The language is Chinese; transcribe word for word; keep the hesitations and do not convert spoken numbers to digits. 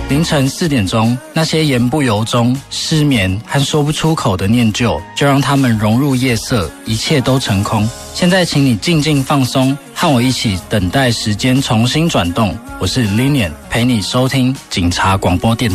凌晨四点钟，那些言不由衷、失眠和说不出口的念旧，就让他们融入夜色，一切都成空。现在请你静静放松，和我一起等待时间重新转动。我是 Linian， 陪你收听警察广播电台。